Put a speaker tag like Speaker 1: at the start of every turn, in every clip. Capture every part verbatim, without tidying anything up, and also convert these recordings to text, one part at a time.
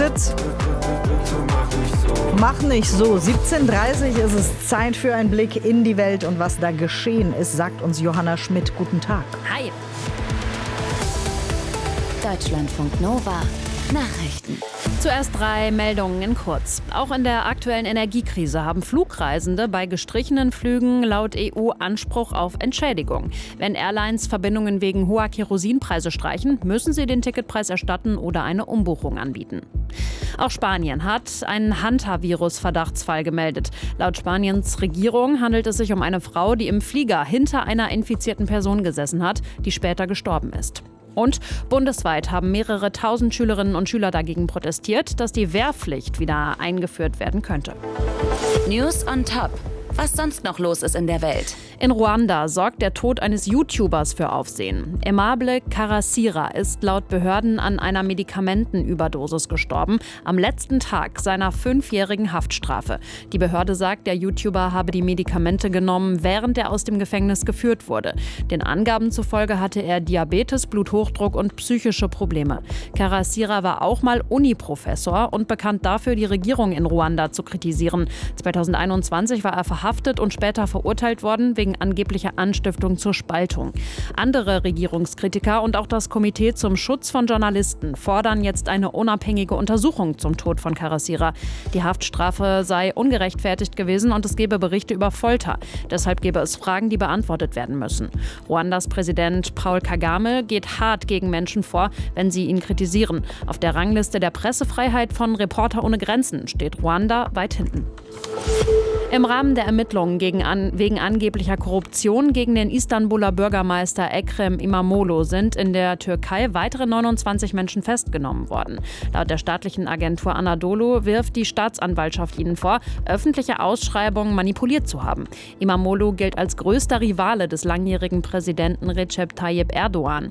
Speaker 1: it? Mach nicht so. siebzehn Uhr dreißig ist es Zeit für einen Blick in die Welt und was da geschehen ist, sagt uns Johanna Schmidt. Guten Tag.
Speaker 2: Hi. Deutschlandfunk Nova. Nachrichten. Zuerst drei Meldungen in kurz. Auch in der aktuellen Energiekrise haben Flugreisende bei gestrichenen Flügen laut E U Anspruch auf Entschädigung. Wenn Airlines Verbindungen wegen hoher Kerosinpreise streichen, müssen sie den Ticketpreis erstatten oder eine Umbuchung anbieten. Auch Spanien hat einen Hantavirus-Verdachtsfall gemeldet. Laut Spaniens Regierung handelt es sich um eine Frau, die im Flieger hinter einer infizierten Person gesessen hat, die später gestorben ist. Und bundesweit haben mehrere tausend Schülerinnen und Schüler dagegen protestiert, dass die Wehrpflicht wieder eingeführt werden könnte.
Speaker 3: News on Top. Was sonst noch los ist in der Welt.
Speaker 2: In Ruanda sorgt der Tod eines YouTubers für Aufsehen. Aimable Karasira ist laut Behörden an einer Medikamentenüberdosis gestorben, am letzten Tag seiner fünfjährigen Haftstrafe. Die Behörde sagt, der YouTuber habe die Medikamente genommen, während er aus dem Gefängnis geführt wurde. Den Angaben zufolge hatte er Diabetes, Bluthochdruck und psychische Probleme. Karasira war auch mal Uni-Professor und bekannt dafür, die Regierung in Ruanda zu kritisieren. zweitausendeinundzwanzig war er verhaftet und später verurteilt worden wegen angeblicher Anstiftung zur Spaltung. Andere Regierungskritiker und auch das Komitee zum Schutz von Journalisten fordern jetzt eine unabhängige Untersuchung zum Tod von Karasira. Die Haftstrafe sei ungerechtfertigt gewesen und es gebe Berichte über Folter. Deshalb gebe es Fragen, die beantwortet werden müssen. Ruandas Präsident Paul Kagame geht hart gegen Menschen vor, wenn sie ihn kritisieren. Auf der Rangliste der Pressefreiheit von Reporter ohne Grenzen steht Ruanda weit hinten. Im Rahmen der Ermittlungen gegen an, wegen angeblicher Korruption gegen den Istanbuler Bürgermeister Ekrem İmamoğlu sind in der Türkei weitere neunundzwanzig Menschen festgenommen worden. Laut der staatlichen Agentur Anadolu wirft die Staatsanwaltschaft ihnen vor, öffentliche Ausschreibungen manipuliert zu haben. İmamoğlu gilt als größter Rivale des langjährigen Präsidenten Recep Tayyip Erdogan.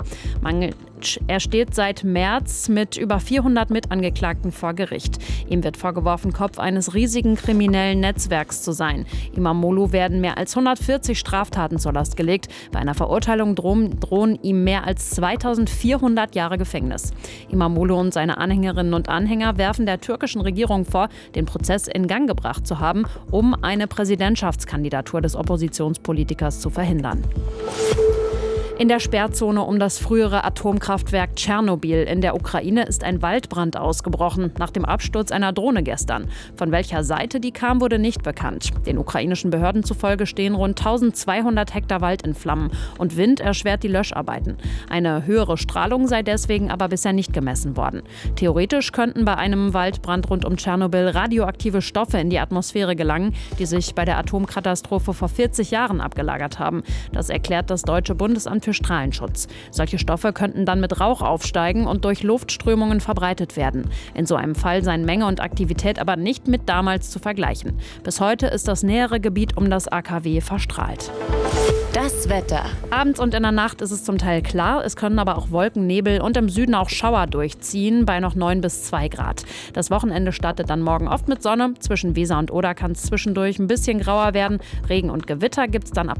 Speaker 2: Er steht seit März mit über vierhundert Mitangeklagten vor Gericht. Ihm wird vorgeworfen, Kopf eines riesigen kriminellen Netzwerks zu sein. İmamoğlu werden mehr als hundertvierzig Straftaten zur Last gelegt. Bei einer Verurteilung drohen, drohen ihm mehr als zweitausendvierhundert Jahre Gefängnis. İmamoğlu und seine Anhängerinnen und Anhänger werfen der türkischen Regierung vor, den Prozess in Gang gebracht zu haben, um eine Präsidentschaftskandidatur des Oppositionspolitikers zu verhindern. In der Sperrzone um das frühere Atomkraftwerk Tschernobyl in der Ukraine ist ein Waldbrand ausgebrochen, nach dem Absturz einer Drohne gestern. Von welcher Seite die kam, wurde nicht bekannt. Den ukrainischen Behörden zufolge stehen rund eintausendzweihundert Hektar Wald in Flammen und Wind erschwert die Löscharbeiten. Eine höhere Strahlung sei deswegen aber bisher nicht gemessen worden. Theoretisch könnten bei einem Waldbrand rund um Tschernobyl radioaktive Stoffe in die Atmosphäre gelangen, die sich bei der Atomkatastrophe vor vierzig Jahren abgelagert haben. Das erklärt das Deutsche Bundesamt für Strahlenschutz. Solche Stoffe könnten dann mit Rauch aufsteigen und durch Luftströmungen verbreitet werden. In so einem Fall seien Menge und Aktivität aber nicht mit damals zu vergleichen. Bis heute ist das nähere Gebiet um das A K W verstrahlt.
Speaker 3: Das Wetter.
Speaker 2: Abends und in der Nacht ist es zum Teil klar. Es können aber auch Wolken, Nebel und im Süden auch Schauer durchziehen bei noch neun bis zwei Grad. Das Wochenende startet dann morgen oft mit Sonne. Zwischen Weser und Oder kann es zwischendurch ein bisschen grauer werden. Regen und Gewitter gibt es dann ab